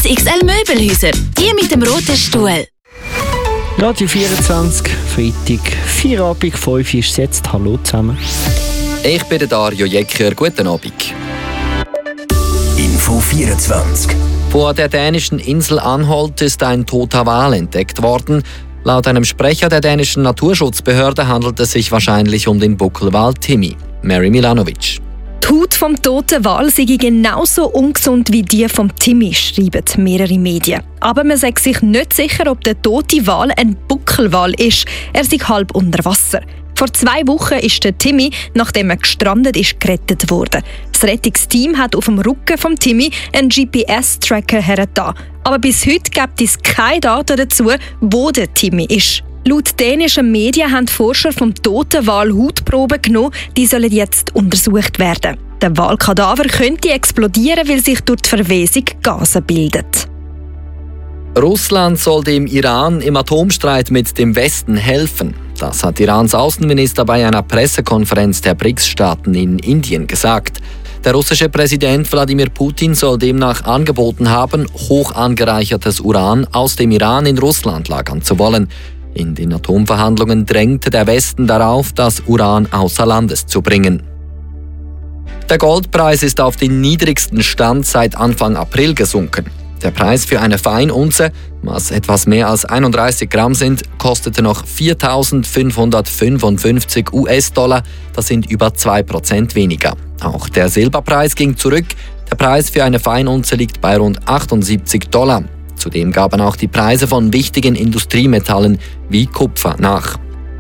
XXL Möbelhäuser. Die mit dem roten Stuhl. Radio 24, Freitag, Feierabend, 5 Uhr ist jetzt. Hallo zusammen. Ich bin Dario Jecker. Guten Abend. Info 24. Vor der dänischen Insel Anholt ist ein toter Wal entdeckt worden. Laut einem Sprecher der dänischen Naturschutzbehörde handelt es sich wahrscheinlich um den Buckelwal Timmy. Mary Milanovic. Die Haut vom toten Wal sei genauso ungesund wie die vom Timmy, schreiben mehrere Medien. Aber man sagt sich nicht sicher, ob der tote Wal ein Buckelwal ist. Er sei halb unter Wasser. Vor 2 Wochen ist der Timmy, nachdem er gestrandet ist, gerettet worden. Das Rettungsteam hat auf dem Rücken vom Timmy einen GPS-Tracker hergetan. Aber bis heute gibt es keine Daten dazu, wo der Timmy ist. Laut dänischen Medien haben die Forscher vom toten Wal Hautproben genommen, die sollen jetzt untersucht werden. Der Walkadaver könnte explodieren, weil sich durch die Verwesung Gase bilden. Russland soll dem Iran im Atomstreit mit dem Westen helfen. Das hat Irans Außenminister bei einer Pressekonferenz der BRICS-Staaten in Indien gesagt. Der russische Präsident Wladimir Putin soll demnach angeboten haben, hoch angereichertes Uran aus dem Iran in Russland lagern zu wollen. In den Atomverhandlungen drängte der Westen darauf, das Uran außer Landes zu bringen. Der Goldpreis ist auf den niedrigsten Stand seit Anfang April gesunken. Der Preis für eine Feinunze, was etwas mehr als 31 Gramm sind, kostete noch 4.555 US-Dollar. Das sind über 2% weniger. Auch der Silberpreis ging zurück. Der Preis für eine Feinunze liegt bei rund 78 Dollar. Zudem gaben auch die Preise von wichtigen Industriemetallen wie Kupfer nach.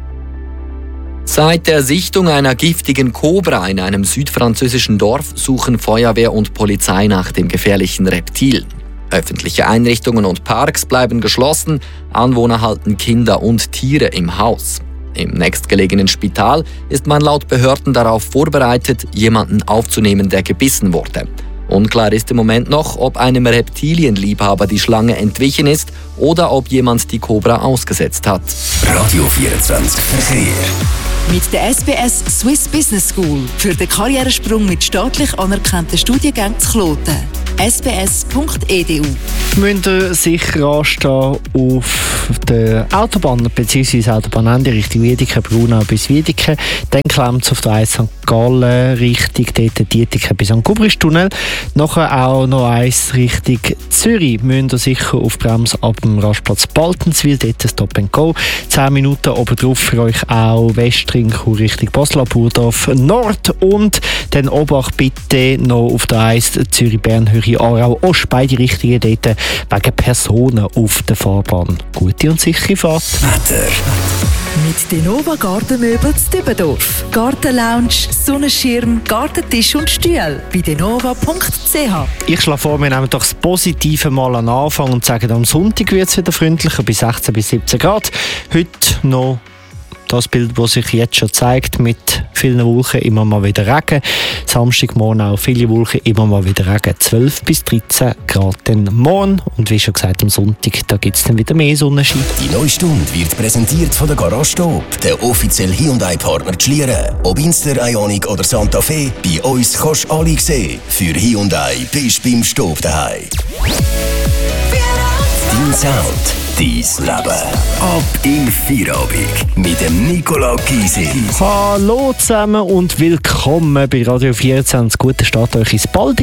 Seit der Sichtung einer giftigen Kobra in einem südfranzösischen Dorf suchen Feuerwehr und Polizei nach dem gefährlichen Reptil. Öffentliche Einrichtungen und Parks bleiben geschlossen, Anwohner halten Kinder und Tiere im Haus. Im nächstgelegenen Spital ist man laut Behörden darauf vorbereitet, jemanden aufzunehmen, der gebissen wurde. Unklar ist im Moment noch, ob einem Reptilienliebhaber die Schlange entwichen ist oder ob jemand die Kobra ausgesetzt hat. Radio 24 Verkehr. Mit der SBS Swiss Business School für den Karrieresprung mit staatlich anerkannten Studiengängen zu Kloten. sbs.edu. Müsst ihr sicher anstehen auf der Autobahn bzw. Autobahnende Richtung Wiedeke, Brunau bis Wiedeke. Dann klemmt es auf der 1 St. Gallen Richtung Dietike bis am Gubristunnel. Nachher auch noch 1 Richtung Zürich. Müsst ihr sicher auf Brems ab dem Rastplatz Baltenswil, dort Stop and Go. 10 Minuten obendrauf für euch auch Westrinchau Richtung Basel, Burdorf Nord. Und dann Obacht bitte noch auf der 1 Zürich-Bern-Höhe Aarau Ost. Beide Richtungen dort wegen Personen auf der Fahrbahn. Gute und sichere Fahrt. Wetter. Mit Denova Gartenmöbel zu Dübendorf. Gartenlounge, Sonnenschirm, Gartentisch und Stühle. Bei denova.ch. Ich schlage vor, wir nehmen doch das Positive mal an Anfang und sagen, am Sonntag wird es wieder freundlicher, bei 16 bis 17 Grad. Heute noch das Bild, das sich jetzt schon zeigt, mit vielen Wolken, immer mal wieder Regen. Samstagmorgen auch viele Wolken, immer mal wieder Regen. 12 bis 13 Grad dann morgen. Und wie schon gesagt, am Sonntag, da gibt es dann wieder mehr Sonnenschein. Die neue Stunde wird präsentiert von der Garage Stop, der offizielle Hyundai-Partner Schlieren. Ob Inster, Ioniq oder Santa Fe, bei uns kannst du alle sehen. Für Hyundai bist du beim Stop daheim. Dein Sound, dein Leben. Ab in Feierabend mit dem Nicola Gysi. Hallo zusammen und willkommen bei Radio 24. Guten Start euch ins baldige